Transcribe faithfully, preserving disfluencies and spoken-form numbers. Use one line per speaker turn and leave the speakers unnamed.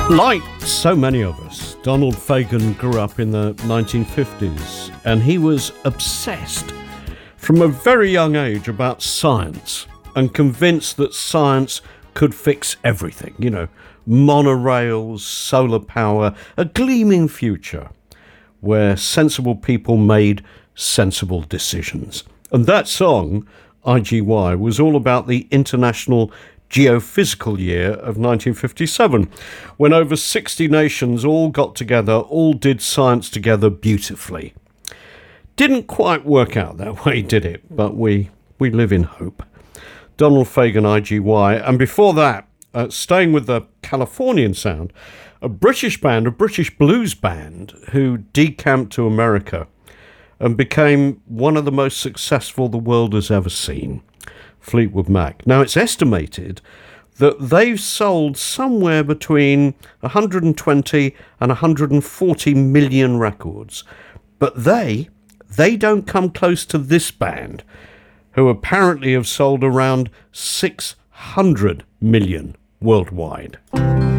Like so many of us, Donald Fagen grew up in the nineteen fifties, and he was obsessed from a very young age about science and convinced that science could fix everything. You know, monorails, solar power, a gleaming future where sensible people made sensible decisions. And that song, I G Y, was all about the International Geophysical Year of nineteen fifty-seven, when over sixty nations all got together, all did science together beautifully. Didn't quite work out that way, did it? But we, we live in hope. Donald Fagen, I G Y. And before that, uh, staying with the Californian sound, a British band, a British blues band, who decamped to America and became one of the most successful the world has ever seen. Fleetwood Mac. Now, it's estimated that they've sold somewhere between one hundred twenty and one hundred forty million records. But they, they don't come close to this band, who apparently have sold around six hundred million worldwide.